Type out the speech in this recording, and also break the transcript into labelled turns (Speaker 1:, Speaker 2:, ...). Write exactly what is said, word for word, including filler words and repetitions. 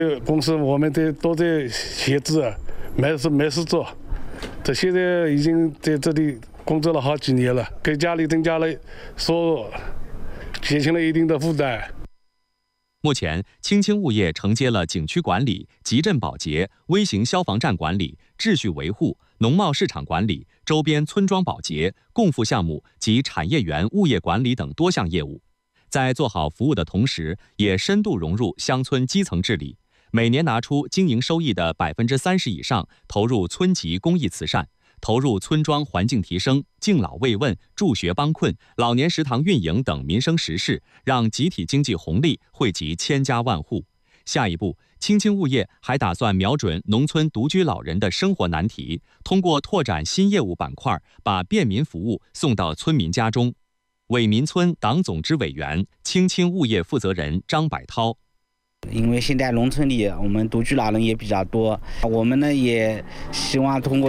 Speaker 1: 公司我们在都在写字，没事没事做。这现在已经在这里工作了好几年了，给家里增加了收入，减轻了一定的负担。
Speaker 2: 目前，青青物业承接了景区管理、集镇保洁、微型消防站管理、秩序维护、农贸市场管理、周边村庄保洁、共付项目及产业园物业管理等多项业务。在做好服务的同时，也深度融入乡村基层治理，每年拿出经营收益的百分之三十以上投入村级公益慈善，投入村庄环境提升、敬老慰问、助学帮困、老年食堂运营等民生实事，让集体经济红利惠及千家万户。下一步，青青物业还打算瞄准农村独居老人的生活难题，通过拓展新业务板块，把便民服务送到村民家中。伟民村党总支委员、青青物业负责人张百涛。
Speaker 3: 因为现在农村里我们独居老人也比较多，我们呢也希望通过